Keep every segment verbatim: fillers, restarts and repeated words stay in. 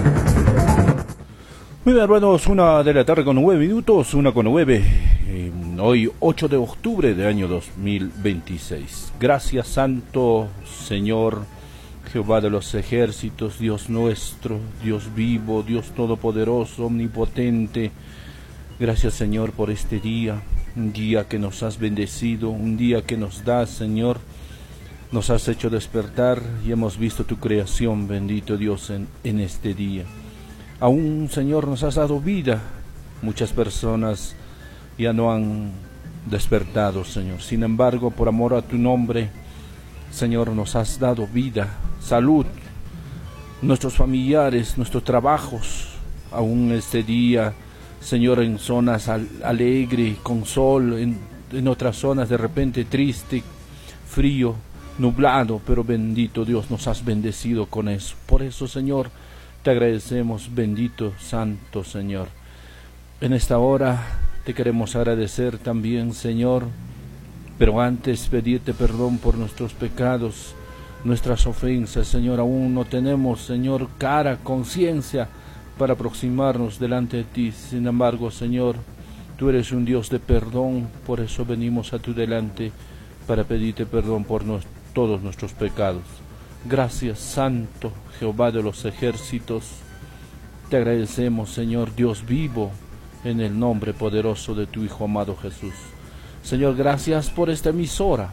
Muy bien, hermanos, una de la tarde con nueve minutos, una con nueve, eh, hoy ocho de octubre del año dos mil veintiséis. Gracias, Santo Señor, Jehová de los ejércitos, Dios nuestro, Dios vivo, Dios todopoderoso, omnipotente. Gracias, Señor, por este día, un día que nos has bendecido, un día que nos das, Señor, nos has hecho despertar y hemos visto tu creación, bendito Dios, en, en este día. Aún, Señor, nos has dado vida. Muchas personas ya no han despertado, Señor. Sin embargo, por amor a tu nombre, Señor, nos has dado vida, salud, nuestros familiares, nuestros trabajos. Aún este día, Señor, en zonas al, alegre, con sol, en, en otras zonas de repente triste, frío, nublado, pero bendito Dios, nos has bendecido con eso. Por eso, Señor, te agradecemos, bendito, santo Señor. En esta hora te queremos agradecer también, Señor, pero antes pedirte perdón por nuestros pecados, nuestras ofensas, Señor. Aún no tenemos, Señor, cara, conciencia para aproximarnos delante de ti. Sin embargo, Señor, tú eres un Dios de perdón, por eso venimos a tu delante para pedirte perdón por nos, todos nuestros pecados. Gracias, Santo Jehová de los ejércitos. Te agradecemos, Señor, Dios vivo, en el nombre poderoso de tu Hijo amado Jesús. Señor, gracias por esta emisora.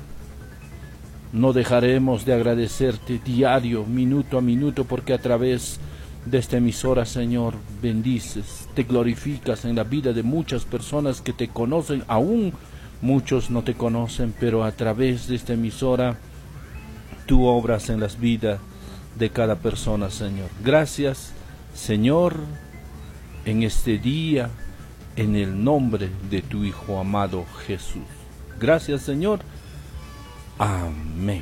No dejaremos de agradecerte diario, minuto a minuto, porque a través de esta emisora, Señor, bendices, te glorificas en la vida de muchas personas que te conocen. Aún muchos no te conocen, pero a través de esta emisora tú obras en las vidas de cada persona, Señor. Gracias, Señor, en este día, en el nombre de tu Hijo amado Jesús. Gracias, Señor. Amén.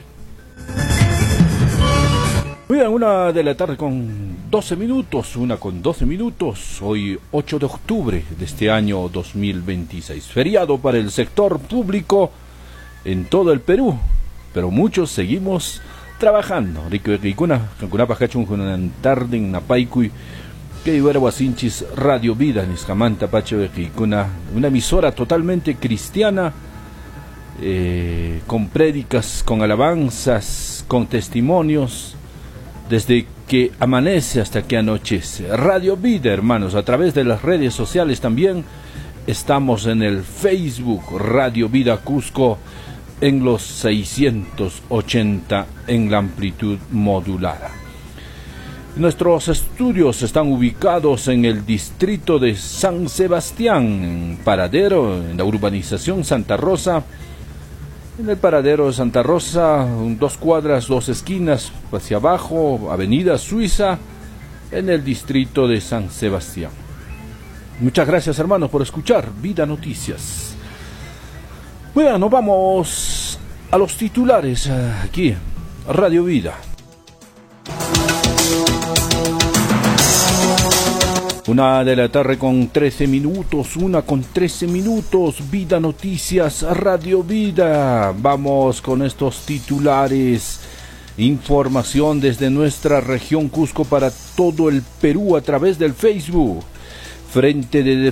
Muy bien, una de la tarde con doce minutos, una con doce minutos, hoy ocho de octubre de este año dos mil veintiséis. Feriado para el sector público en todo el Perú, pero muchos seguimos trabajando. Radio Vida, una emisora totalmente cristiana, eh, con prédicas, con alabanzas, con testimonios, desde que amanece hasta que anochece. Radio Vida, hermanos, a través de las redes sociales también estamos en el Facebook Radio Vida Cusco, en los seiscientos ochenta en la amplitud modulada. Nuestros estudios están ubicados en el distrito de San Sebastián, en Paradero, en la urbanización Santa Rosa. En el Paradero de Santa Rosa, dos cuadras, dos esquinas hacia abajo, Avenida Suiza, en el distrito de San Sebastián. Muchas gracias, hermanos, por escuchar Vida Noticias. Bueno, nos vamos a los titulares aquí, Radio Vida. Una de la tarde con trece minutos, una con trece minutos, Vida Noticias, Radio Vida. Vamos con estos titulares. Información desde nuestra región Cusco para todo el Perú a través del Facebook. Frente de